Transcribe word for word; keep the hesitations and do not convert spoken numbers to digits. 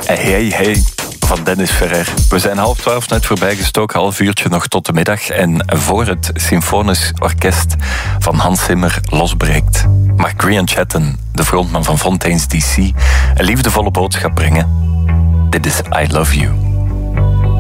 Hey, hey, van Dennis Ferrer. We zijn half twaalf net voorbij gestoken, half uurtje nog tot de middag. En voor het symfonisch orkest van Hans Zimmer losbreekt, mag Grian Chatten, de frontman van Fontaine's D C, een liefdevolle boodschap brengen. Dit is I Love You.